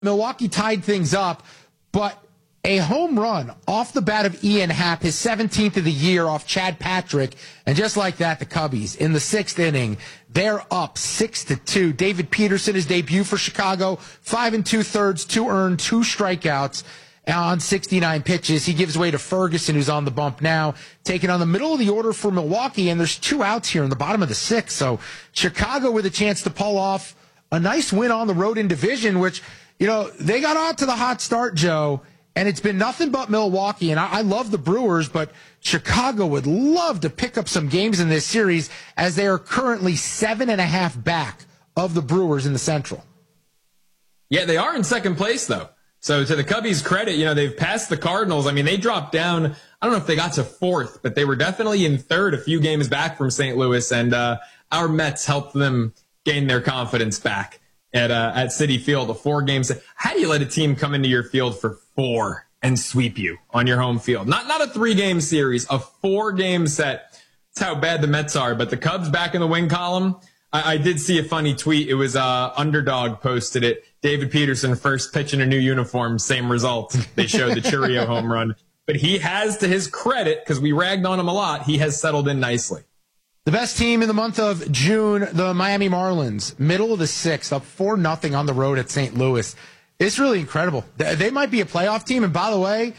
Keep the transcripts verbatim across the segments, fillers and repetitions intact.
Milwaukee tied things up, but a home run off the bat of Ian Happ, his seventeenth of the year off Chad Patrick. And just like that, the Cubbies in the sixth inning, they're up six to two. David Peterson, his debut for Chicago, five and two thirds, two earned, two strikeouts on sixty-nine pitches. He gives way to Ferguson, who's on the bump now, taking on the middle of the order for Milwaukee. And there's two outs here in the bottom of the sixth. So Chicago with a chance to pull off a nice win on the road in division, which, you know, they got out to the hot start, Joe. And it's been nothing but Milwaukee. And I, I love the Brewers, but Chicago would love to pick up some games in this series as they are currently seven and a half back of the Brewers in the Central. Yeah, they are in second place, though. So to the Cubbies' credit, you know, they've passed the Cardinals. I mean, they dropped down. I don't know if they got to fourth, but they were definitely in third a few games back from Saint Louis. And uh, our Mets helped them gain their confidence back at uh, at Citi Field. A four games. How do you let a team come into your field for four and sweep you on your home field? Not not a three game series, a four game set. That's how bad the Mets are. But the Cubs back in the win column. I, I did see a funny tweet. It was uh, Underdog posted it. David Peterson first pitch in a new uniform, same result. They showed the Churio home run. But he has, to his credit, because we ragged on him a lot, he has settled in nicely. The best team in the month of June, the Miami Marlins, middle of the sixth, up four nothing on the road at Saint Louis. It's really incredible. They might be a playoff team. And by the way,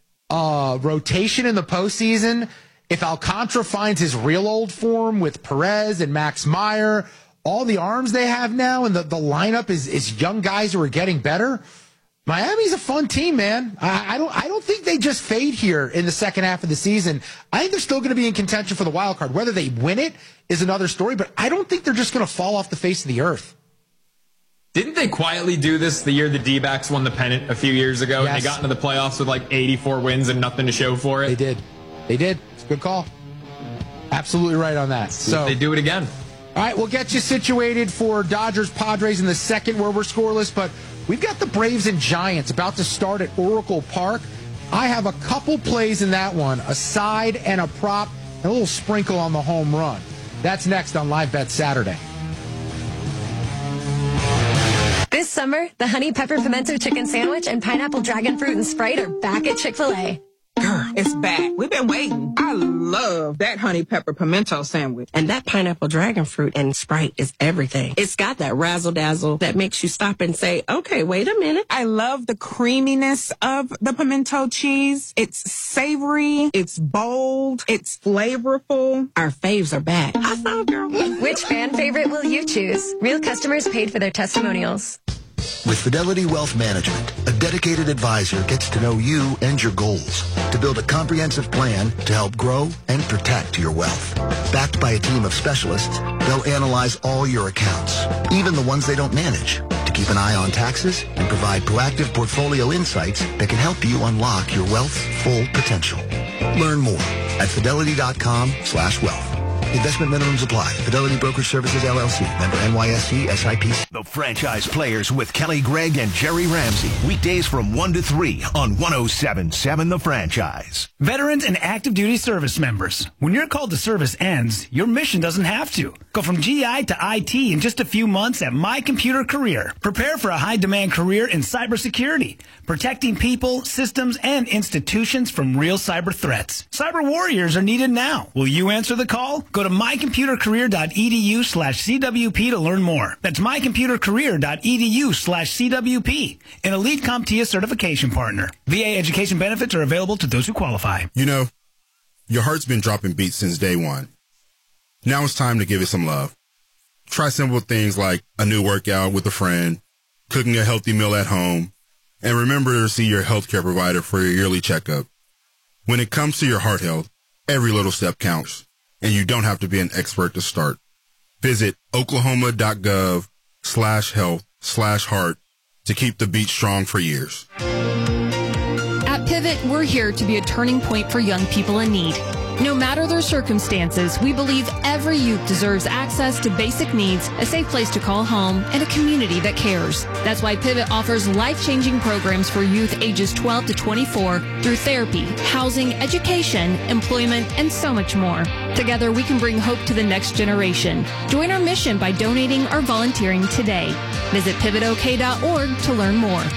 uh, rotation in the postseason, if Alcantara finds his real old form with Perez and Max Meyer, all the arms they have now, and the, the lineup is, is young guys who are getting better, Miami's a fun team, man. I, I don't I don't think they just fade here in the second half of the season. I think they're still going to be in contention for the wild card. Whether they win it is another story, but I don't think they're just going to fall off the face of the earth. Didn't they quietly do this the year the D-backs won the pennant a few years ago? Yes. And they got into the playoffs with like eighty-four wins and nothing to show for it? They did. They did. It's a good call. Absolutely right on that. So they do it again. All right, we'll get you situated for Dodgers-Padres in the second where we're scoreless, but we've got the Braves and Giants about to start at Oracle Park. I have a couple plays in that one, a side and a prop, and a little sprinkle on the home run. That's next on Live Bet Saturday. This summer, the Honey Pepper Pimento Chicken Sandwich and Pineapple Dragon Fruit and Sprite are back at Chick-fil-A. Girl, it's back. We've been waiting. I love that honey pepper pimento sandwich. And that pineapple dragon fruit and Sprite is everything. It's got that razzle dazzle that makes you stop and say, okay, wait a minute. I love the creaminess of the pimento cheese. It's savory. It's bold. It's flavorful. Our faves are back. I saw, girl. Which fan favorite will you choose? Real customers paid for their testimonials. With Fidelity Wealth Management, a dedicated advisor gets to know you and your goals to build a comprehensive plan to help grow and protect your wealth. Backed by a team of specialists, they'll analyze all your accounts, even the ones they don't manage, to keep an eye on taxes and provide proactive portfolio insights that can help you unlock your wealth's full potential. Learn more at fidelity.com slash wealth. Investment minimums apply. Fidelity Brokerage Services, L L C. Member N Y S E, S I P C. The Franchise Players with Kelly Gregg and Jerry Ramsey. Weekdays from one to three on one oh seven point seven The Franchise. Veterans and active duty service members. When your call to service ends, your mission doesn't have to. Go from G I to I T in just a few months at My Computer Career. Prepare for a high-demand career in cybersecurity, protecting people, systems, and institutions from real cyber threats. Cyber warriors are needed now. Will you answer the call? Go to mycomputercareer.edu slash CWP to learn more. That's mycomputercareer.edu slash CWP, an elite CompTIA certification partner. V A education benefits are available to those who qualify. You know, your heart's been dropping beats since day one. Now it's time to give it some love. Try simple things like a new workout with a friend, cooking a healthy meal at home, and remember to see your healthcare provider for your yearly checkup. When it comes to your heart health, every little step counts, and you don't have to be an expert to start. Visit oklahoma.gov slash health slash heart to keep the beat strong for years. At Pivot, we're here to be a turning point for young people in need. No matter their circumstances, we believe every youth deserves access to basic needs, a safe place to call home, and a community that cares. That's why Pivot offers life-changing programs for youth ages twelve to twenty-four through therapy, housing, education, employment, and so much more. Together, we can bring hope to the next generation. Join our mission by donating or volunteering today. Visit pivot o k dot org to learn more.